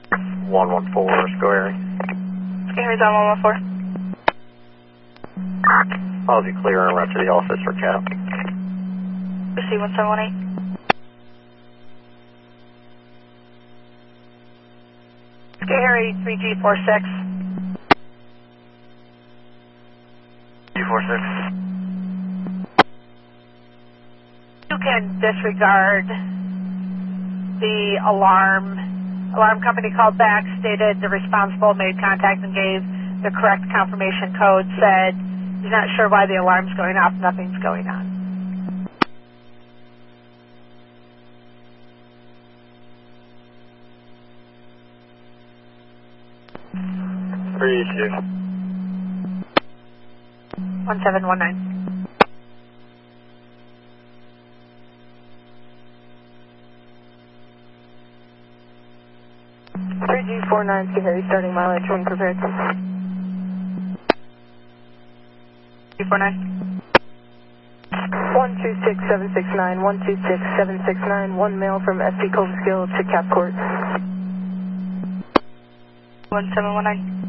114, Square. Henry's on 114. I'll be clear and run to the office for cap. Receive 1718. Harry 3G46. G46. You can disregard the alarm. Alarm company called back, stated the responsible made contact and gave the correct confirmation code, said he's not sure why the alarm's going off, nothing's going on. Appreciate 1719. G49, Harry, starting mileage when prepared. G49. 126769, 126769, one mail from SD Colvesville to Cap Court. 1719.